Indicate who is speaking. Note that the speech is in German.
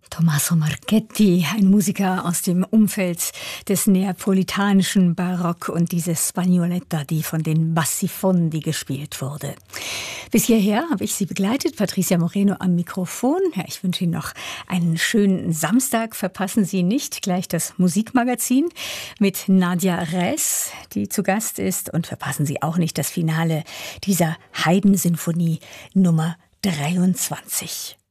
Speaker 1: Tommaso Marchetti, ein Musiker aus dem Umfeld des neapolitanischen Barock und diese Spagnoletta, die von den Bassifondi gespielt wurde. Bis hierher habe ich Sie begleitet, Patricia Moreno am Mikrofon. Ja, ich wünsche Ihnen noch einen schönen Samstag. Verpassen Sie nicht gleich das Musikmagazin mit Nadja Ress, die zu Gast ist. Und verpassen Sie auch nicht das Finale dieser Haydn-Sinfonie Nummer 23.